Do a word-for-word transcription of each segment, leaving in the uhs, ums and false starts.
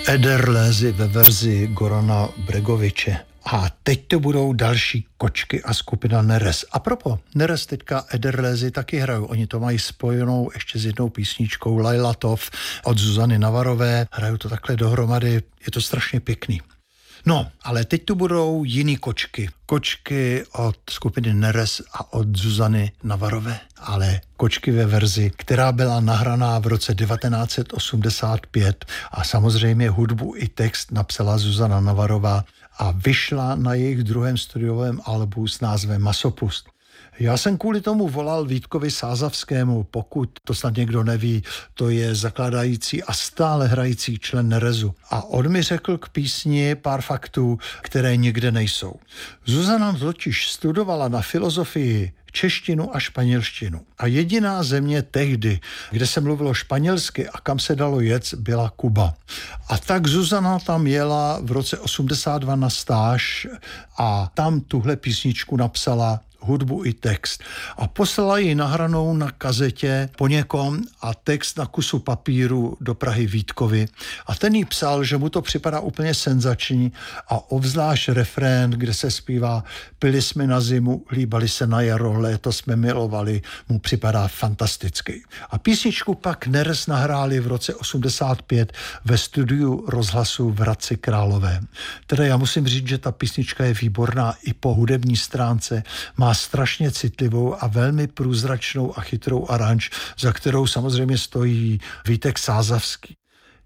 Ederlézy ve verzi Gorana Bregoviče. A teď to budou další Kočky a skupina Nerez. A propo, Nerez teďka Ederlézy taky hrajou. Oni to mají spojenou ještě s jednou písničkou Lajlatov od Zuzany Navarové. Hrajou to takhle dohromady. Je to strašně pěkný. No, ale teď tu budou jiný Kočky. Kočky od skupiny Nerez a od Zuzany Navarové. Ale Kočky ve verzi, která byla nahraná v roce devatenáct set osmdesát pět a samozřejmě hudbu i text napsala Zuzana Navarová a vyšla na jejich druhém studiovém albu s názvem Masopust. Já jsem kvůli tomu volal Vítkovi Sázavskému, pokud to snad někdo neví, to je zakládající a stále hrající člen Nerezu. A on mi řekl k písni pár faktů, které nikde nejsou. Zuzana totiž studovala na filozofii češtinu a španělštinu. A jediná země tehdy, kde se mluvilo španělsky a kam se dalo jet, byla Kuba. A tak Zuzana tam jela v roce osmdesát dva na stáž a tam tuhle písničku napsala hudbu i text. A poslala ji nahranou na kazetě po někom a text na kusu papíru do Prahy Vítkovi. A ten jí psal, že mu to připadá úplně senzační a obzvlášť refrén, kde se zpívá pili jsme na zimu, líbali se na jaro, léto jsme milovali, mu připadá fantastický. A písničku pak Nerez nahráli v roce osmdesát pět ve studiu rozhlasu v Hradci Králové. Teda já musím říct, že ta písnička je výborná i po hudební stránce, má strašně citlivou a velmi průzračnou a chytrou aranž, za kterou samozřejmě stojí Vítek Sázavský.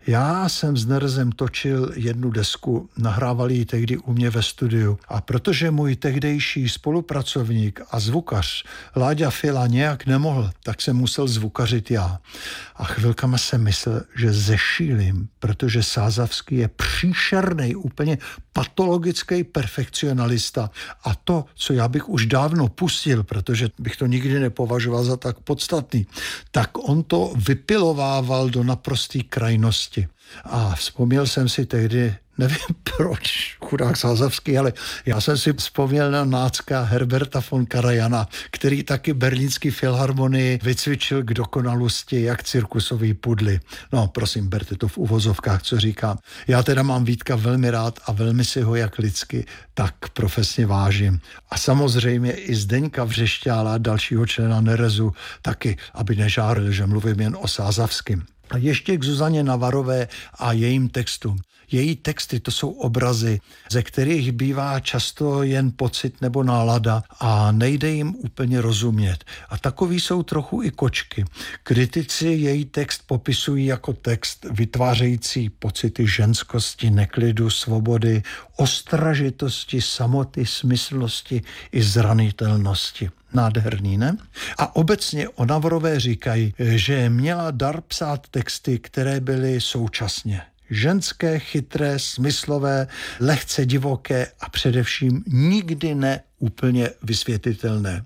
Já jsem s Nerezem točil jednu desku, nahrávali ji tehdy u mě ve studiu a protože můj tehdejší spolupracovník a zvukař Láďa Fila nějak nemohl, tak jsem musel zvukařit já. A chvilkama jsem myslel, že zešílim, protože Sázavský je příšerný, úplně patologický perfekcionalista a to, co já bych už dávno pustil, protože bych to nikdy nepovažoval za tak podstatný, tak on to vypilovával do naprosté krajnosti. A vzpomněl jsem si tehdy, nevím proč, chudák Sázavský, ale já jsem si vzpomněl na nácka Herberta von Karajana, který taky berlínský filharmonii vycvičil k dokonalosti jak cirkusový pudly. No prosím, berte to v uvozovkách, co říkám. Já teda mám Vítka velmi rád a velmi si ho jak lidsky, tak profesně vážím. A samozřejmě i Zdeňka Vřešťála, dalšího člena Nerezu, taky, aby nežáril, že mluvím jen o Sázavském. A ještě k Zuzaně Navarové a jejím textům. Její texty to jsou obrazy, ze kterých bývá často jen pocit nebo nálada a nejde jim úplně rozumět. A takový jsou trochu i Kočky. Kritici její text popisují jako text vytvářející pocity ženskosti, neklidu, svobody, ostražitosti, samoty, smyslnosti i zranitelnosti. Nádherný, ne? A obecně o Navarové říkají, že měla dar psát texty, které byly současně ženské, chytré, smyslové, lehce divoké a především nikdy ne úplně vysvětlitelné.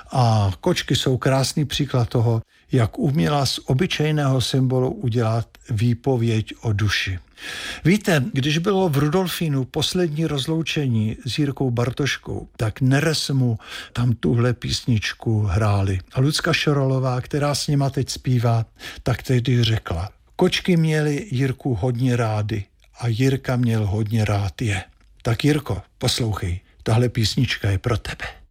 A Kočky jsou krásný příklad toho, jak uměla z obyčejného symbolu udělat výpověď o duši. Víte, když bylo v Rudolfínu poslední rozloučení s Jirkou Bartoškou, tak Nerez mu tam tuhle písničku hráli. A Lucka Šorolová, která s nima teď zpívá, tak tehdy řekla: Kočky měly Jirku hodně rády a Jirka měl hodně rád je. Tak Jirko, poslouchej, tahle písnička je pro tebe.